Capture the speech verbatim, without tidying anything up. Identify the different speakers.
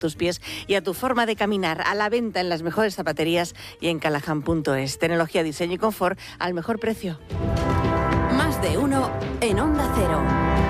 Speaker 1: tus pies y a tu forma de caminar. A la venta en las mejores zapaterías y en callahan punto es. Tecnología, diseño y confort al mejor precio.
Speaker 2: Más de uno en Onda Cero.